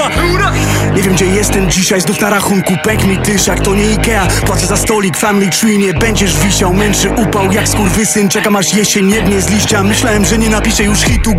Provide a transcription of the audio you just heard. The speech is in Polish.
Nie wiem gdzie jestem dzisiaj, znów na rachunku pęk mi tyszak. To nie Ikea, płacę za stolik, family tree. Nie będziesz wisiał, męczy upał jak skurwysyn. Czekam aż jesień jebnie z liścia. Myślałem, że nie napiszę już hitu,